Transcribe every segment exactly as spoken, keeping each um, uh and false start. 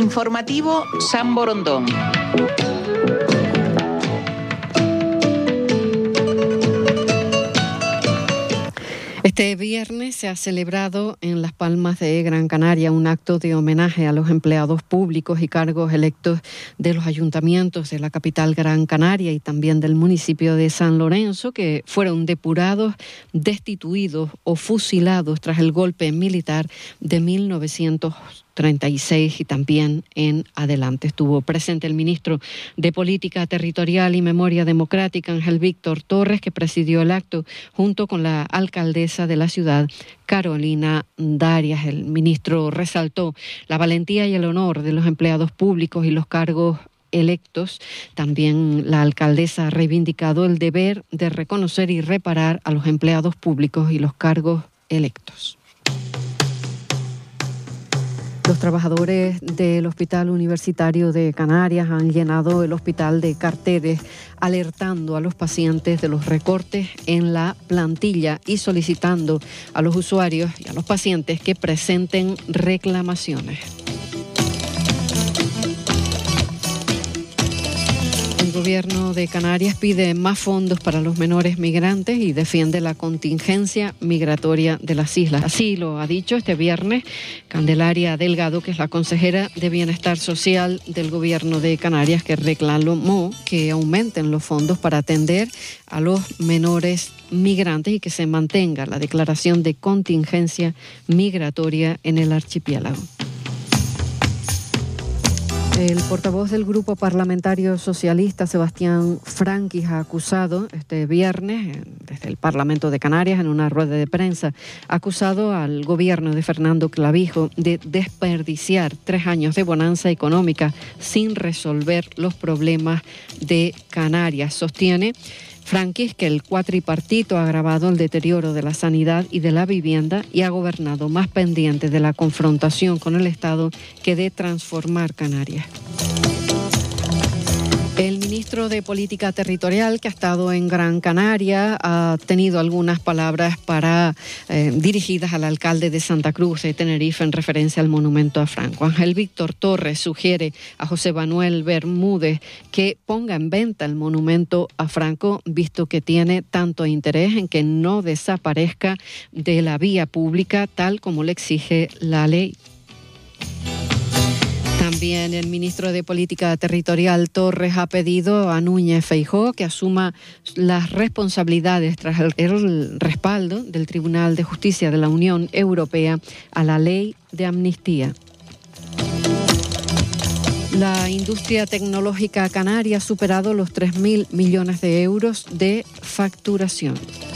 Informativo San Borondón. Este viernes se ha celebrado en Las Palmas de Gran Canaria un acto de homenaje a los empleados públicos y cargos electos de los ayuntamientos de la capital Gran Canaria y también del municipio de San Lorenzo, que fueron depurados, destituidos o fusilados tras el golpe militar de mil novecientos treinta y seis y también en adelante. Estuvo presente el ministro de Política Territorial y Memoria Democrática, Ángel Víctor Torres, que presidió el acto junto con la alcaldesa de la ciudad, Carolina Darias. El ministro resaltó la valentía y el honor de los empleados públicos y los cargos electos. También la alcaldesa ha reivindicado el deber de reconocer y reparar a los empleados públicos y los cargos electos. Los trabajadores del Hospital Universitario de Canarias han llenado el hospital de carteles alertando a los pacientes de los recortes en la plantilla y solicitando a los usuarios y a los pacientes que presenten reclamaciones. El Gobierno de Canarias pide más fondos para los menores migrantes y defiende la contingencia migratoria de las islas. Así lo ha dicho este viernes Candelaria Delgado, que es la consejera de Bienestar Social del Gobierno de Canarias, que reclamó que aumenten los fondos para atender a los menores migrantes y que se mantenga la declaración de contingencia migratoria en el archipiélago. El portavoz del Grupo Parlamentario Socialista, Sebastián Franquis, ha acusado este viernes desde el Parlamento de Canarias, en una rueda de prensa, ha acusado al gobierno de Fernando Clavijo de desperdiciar tres años de bonanza económica sin resolver los problemas de Canarias. Sostiene Franquis que el cuatripartito ha agravado el deterioro de la sanidad y de la vivienda y ha gobernado más pendiente de la confrontación con el Estado que de transformar Canarias. El ministro de Política Territorial, que ha estado en Gran Canaria, ha tenido algunas palabras para eh, dirigidas al alcalde de Santa Cruz de Tenerife en referencia al monumento a Franco. Ángel Víctor Torres sugiere a José Manuel Bermúdez que ponga en venta el monumento a Franco, visto que tiene tanto interés en que no desaparezca de la vía pública tal como le exige la ley. También el ministro de Política Territorial, Torres, ha pedido a Núñez Feijóo que asuma las responsabilidades tras el, el respaldo del Tribunal de Justicia de la Unión Europea a la ley de amnistía. La industria tecnológica canaria ha superado los tres mil millones de euros de facturación.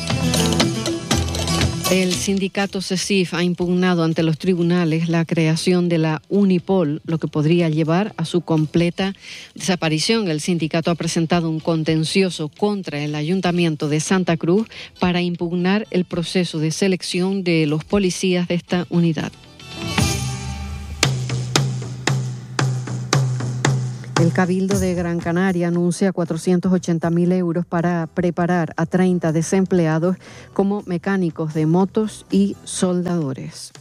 El sindicato CESIF ha impugnado ante los tribunales la creación de la Unipol, lo que podría llevar a su completa desaparición. El sindicato ha presentado un contencioso contra el Ayuntamiento de Santa Cruz para impugnar el proceso de selección de los policías de esta unidad. El Cabildo de Gran Canaria anuncia cuatrocientos ochenta mil euros para preparar a treinta desempleados como mecánicos de motos y soldadores.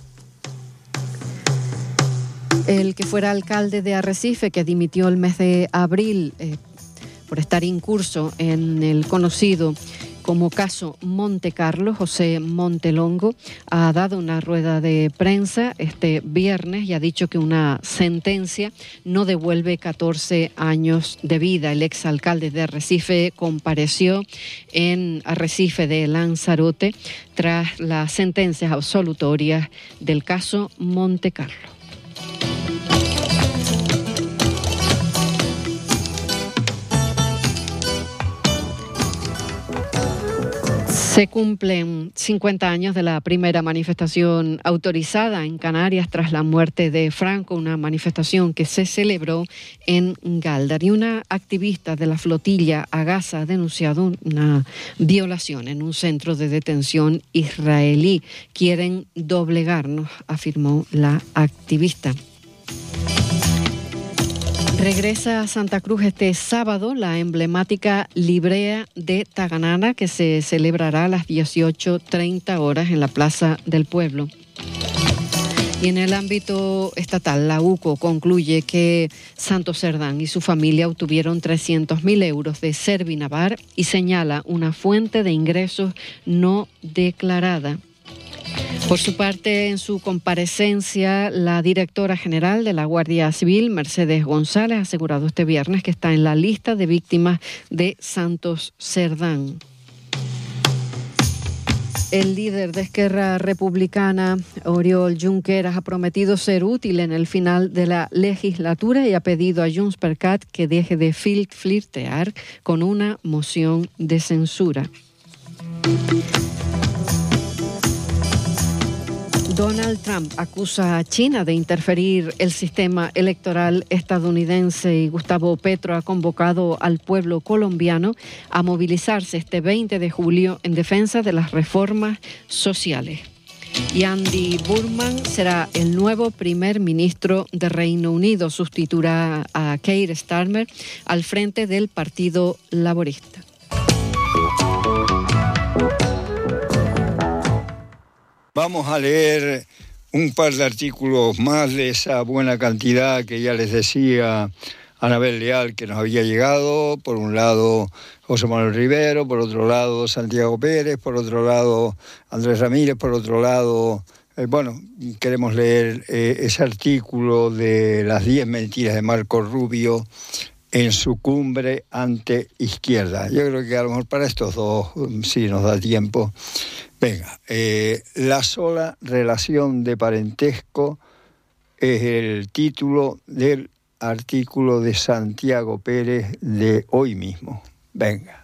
El que fuera alcalde de Arrecife, que dimitió el mes de abril eh, por estar incurso en el conocido como caso Monte Carlo, José Montelongo, ha dado una rueda de prensa este viernes y ha dicho que una sentencia no devuelve catorce años de vida. El exalcalde de Arrecife compareció en Arrecife de Lanzarote tras las sentencias absolutorias del caso Monte Carlo. Se cumplen cincuenta años de la primera manifestación autorizada en Canarias tras la muerte de Franco, una manifestación que se celebró en Galdar. Y una activista de la flotilla Agasa ha denunciado una violación en un centro de detención israelí. Quieren doblegarnos, afirmó la activista. Regresa a Santa Cruz este sábado la emblemática Librea de Taganana, que se celebrará a las dieciocho treinta horas en la Plaza del Pueblo. Y en el ámbito estatal, la U C O concluye que Santos Cerdán y su familia obtuvieron trescientos mil euros de Servinavar y señala una fuente de ingresos no declarada. Por su parte, en su comparecencia, la directora general de la Guardia Civil, Mercedes González, ha asegurado este viernes que está en la lista de víctimas de Santos Cerdán. El líder de Esquerra Republicana, Oriol Junqueras, ha prometido ser útil en el final de la legislatura y ha pedido a Junts per Cat que deje de flirtear con una moción de censura. Donald Trump acusa a China de interferir el sistema electoral estadounidense y Gustavo Petro ha convocado al pueblo colombiano a movilizarse este veinte de julio en defensa de las reformas sociales. Y Andy Burnham será el nuevo primer ministro de Reino Unido, sustituirá a Keir Starmer al frente del Partido Laborista. Vamos a leer un par de artículos más de esa buena cantidad que ya les decía Anabel Leal que nos había llegado. Por un lado José Manuel Rivero, por otro lado Santiago Pérez, por otro lado Andrés Ramírez, por otro lado, eh, bueno, queremos leer eh, ese artículo de las diez mentiras de Marco Rubio en su cumbre ante Izquierda. Yo creo que a lo mejor para estos dos sí nos da tiempo. Venga, eh, la sola relación de parentesco es el título del artículo de Santiago Pérez de hoy mismo. Venga,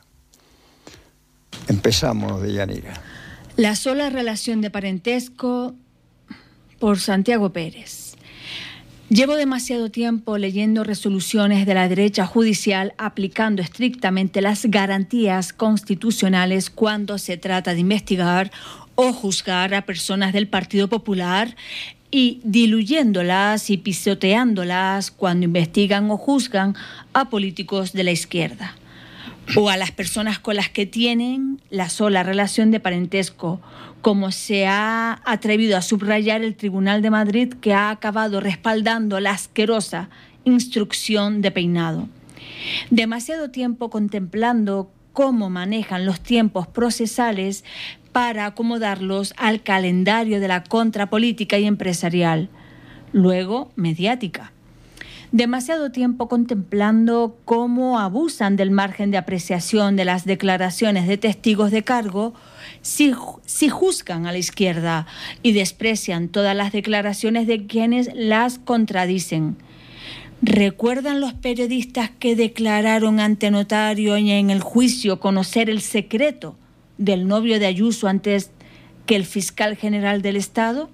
empezamos, Deyanira. La sola relación de parentesco por Santiago Pérez. Llevo demasiado tiempo leyendo resoluciones de la derecha judicial aplicando estrictamente las garantías constitucionales cuando se trata de investigar o juzgar a personas del Partido Popular y diluyéndolas y pisoteándolas cuando investigan o juzgan a políticos de la izquierda o a las personas con las que tienen la sola relación de parentesco, como se ha atrevido a subrayar el Tribunal de Madrid, que ha acabado respaldando la asquerosa instrucción de Peinado. Demasiado tiempo contemplando cómo manejan los tiempos procesales para acomodarlos al calendario de la contrapolítica y empresarial, luego mediática. Demasiado tiempo contemplando cómo abusan del margen de apreciación de las declaraciones de testigos de cargo si, si juzgan a la izquierda y desprecian todas las declaraciones de quienes las contradicen. ¿Recuerdan los periodistas que declararon ante notario y en el juicio conocer el secreto del novio de Ayuso antes que el fiscal general del Estado?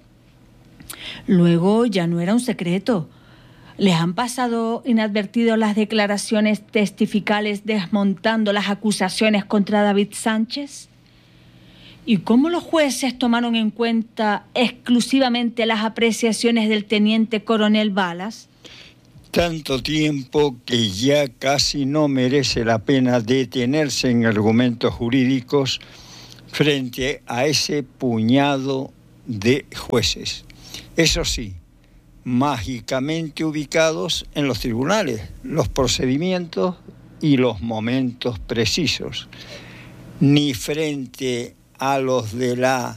Luego ya no era un secreto. ¿Les han pasado inadvertido las declaraciones testificales desmontando las acusaciones contra David Sánchez? ¿Y cómo los jueces tomaron en cuenta exclusivamente las apreciaciones del teniente coronel Balas? Tanto tiempo que ya casi no merece la pena detenerse en argumentos jurídicos frente a ese puñado de jueces. Eso sí, mágicamente ubicados en los tribunales, los procedimientos y los momentos precisos, ni frente a los de la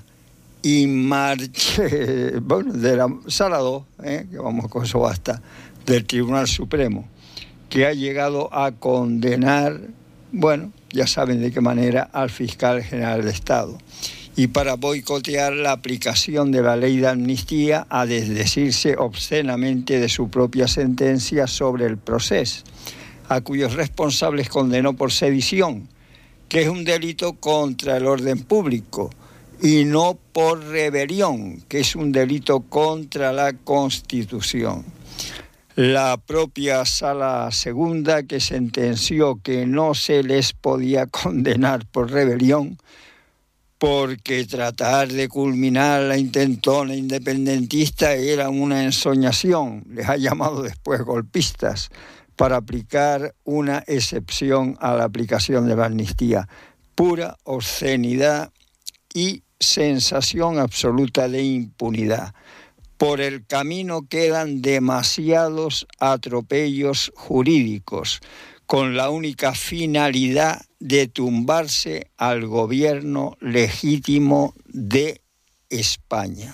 inmarche, bueno, de la Sala dos, ¿eh? que vamos con eso basta, del Tribunal Supremo, que ha llegado a condenar, bueno, ya saben de qué manera, al fiscal general de Estado. Y para boicotear la aplicación de la ley de amnistía a desdecirse obscenamente de su propia sentencia sobre el proceso, a cuyos responsables condenó por sedición, que es un delito contra el orden público, y no por rebelión, que es un delito contra la Constitución. La propia Sala Segunda, que sentenció que no se les podía condenar por rebelión, porque tratar de culminar la intentona independentista era una ensoñación, les ha llamado después golpistas, para aplicar una excepción a la aplicación de la amnistía. Pura obscenidad y sensación absoluta de impunidad. Por el camino quedan demasiados atropellos jurídicos, con la única finalidad de tumbarse al gobierno legítimo de España.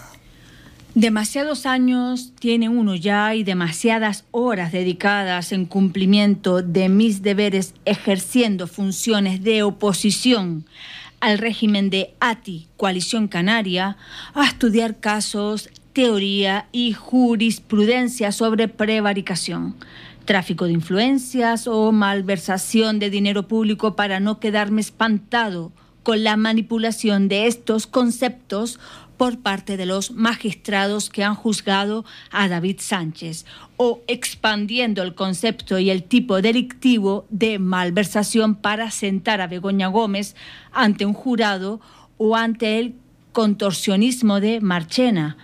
Demasiados años tiene uno ya y demasiadas horas dedicadas en cumplimiento de mis deberes ejerciendo funciones de oposición al régimen de A T I, Coalición Canaria, a estudiar casos, teoría y jurisprudencia sobre prevaricación, tráfico de influencias o malversación de dinero público para no quedarme espantado con la manipulación de estos conceptos por parte de los magistrados que han juzgado a David Sánchez, o expandiendo el concepto y el tipo delictivo de malversación para sentar a Begoña Gómez ante un jurado o ante el contorsionismo de Marchena.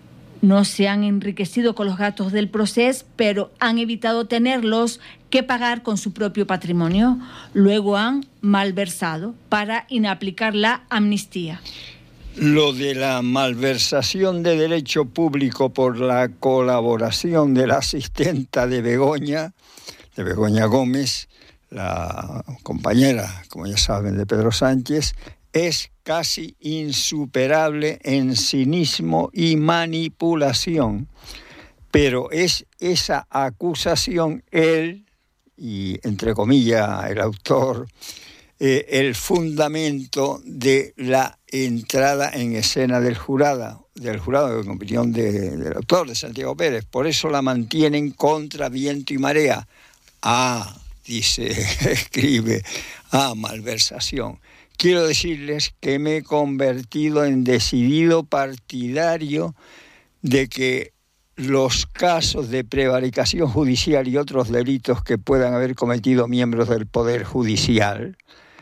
No se han enriquecido con los gastos del proceso, pero han evitado tenerlos que pagar con su propio patrimonio. Luego han malversado para inaplicar la amnistía. Lo de la malversación de derecho público por la colaboración de la asistenta de Begoña, de Begoña Gómez, la compañera, como ya saben, de Pedro Sánchez, es casi insuperable en cinismo y manipulación. Pero es esa acusación él, y entre comillas el autor, eh, el fundamento de la entrada en escena del jurado, del jurado, en opinión de, del autor, de Santiago Pérez. Por eso la mantienen contra viento y marea. Ah, dice, escribe, ah, malversación. Quiero decirles que me he convertido en decidido partidario de que los casos de prevaricación judicial y otros delitos que puedan haber cometido miembros del Poder Judicial,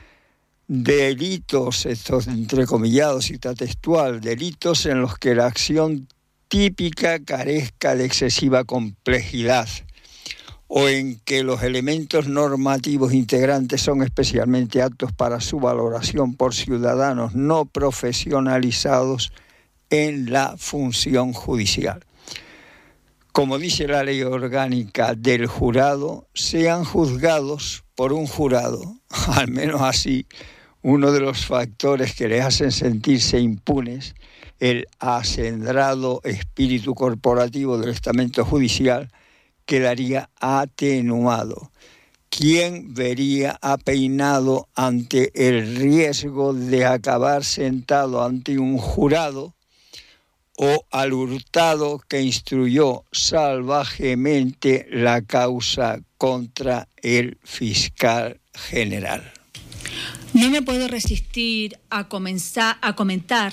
delitos, estos entrecomillados, cita textual, delitos en los que la acción típica carezca de excesiva complejidad, o en que los elementos normativos integrantes son especialmente aptos para su valoración por ciudadanos no profesionalizados en la función judicial. Como dice la ley orgánica del jurado, sean juzgados por un jurado, al menos así, uno de los factores que les hacen sentirse impunes, el acendrado espíritu corporativo del estamento judicial, quedaría atenuado. ¿Quién vería apeinado ante el riesgo de acabar sentado ante un jurado o al hurtado que instruyó salvajemente la causa contra el fiscal general? No me puedo resistir a comenzar a comentar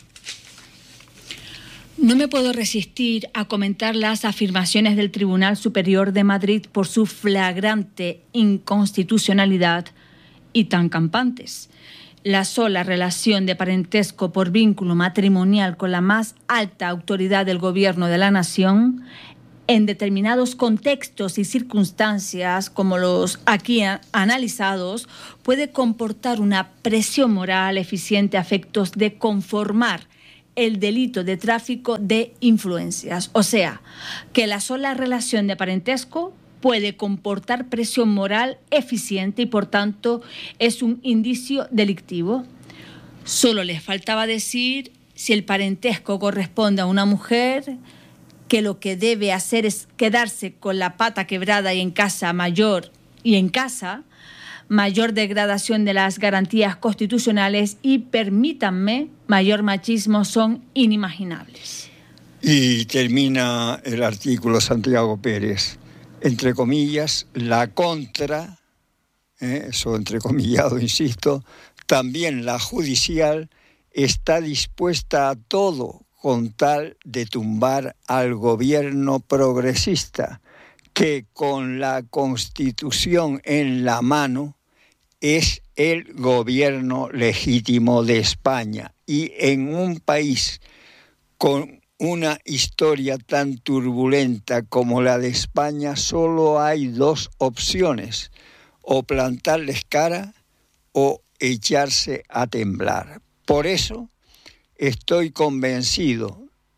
No me puedo resistir a comentar las afirmaciones del Tribunal Superior de Madrid por su flagrante inconstitucionalidad y tan campantes. La sola relación de parentesco por vínculo matrimonial con la más alta autoridad del Gobierno de la Nación, en determinados contextos y circunstancias, como los aquí analizados, puede comportar una presión moral eficiente a efectos de conformar el delito de tráfico de influencias. O sea, que la sola relación de parentesco puede comportar presión moral eficiente y, por tanto, es un indicio delictivo. Solo les faltaba decir si el parentesco corresponde a una mujer que lo que debe hacer es quedarse con la pata quebrada y en casa mayor y en casa mayor degradación de las garantías constitucionales y, permítanme, mayor machismo son inimaginables. Y termina el artículo Santiago Pérez, entre comillas, la contra, eh, eso entrecomillado, insisto, también la judicial está dispuesta a todo con tal de tumbar al gobierno progresista, que con la Constitución en la mano es el gobierno legítimo de España. Y en un país con una historia tan turbulenta como la de España, solo hay dos opciones: o plantarles cara o echarse a temblar. Por eso estoy convencido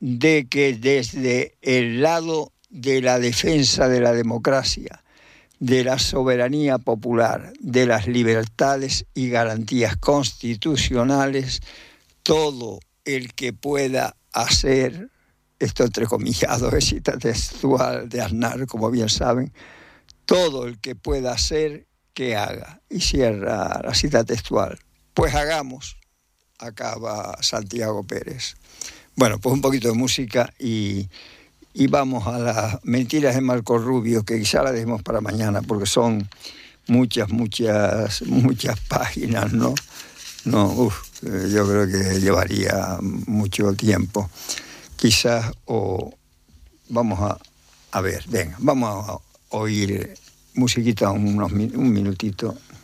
de que desde el lado de la defensa de la democracia, de la soberanía popular, de las libertades y garantías constitucionales, todo el que pueda hacer, esto entrecomillado, es cita textual de Aznar, como bien saben, todo el que pueda hacer, que haga. Y cierra la cita textual. Pues hagamos, acaba Santiago Pérez. Bueno, pues un poquito de música y, y vamos a las mentiras de Marco Rubio, que quizá las dejemos para mañana, porque son muchas, muchas, muchas páginas, ¿no? No, uf, yo creo que llevaría mucho tiempo. Quizás, o vamos a, a ver, venga, vamos a oír musiquita unos, un minutito.